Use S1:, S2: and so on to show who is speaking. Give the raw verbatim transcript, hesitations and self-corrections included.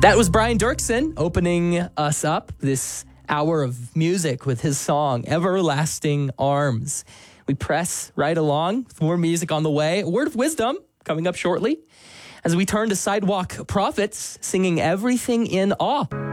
S1: That was Brian Dirksen opening us up this hour of music with his song, Everlasting Arms. We press right along with more music on the way. A word of wisdom coming up shortly as we turn to Sidewalk Prophets singing Everything in Awe.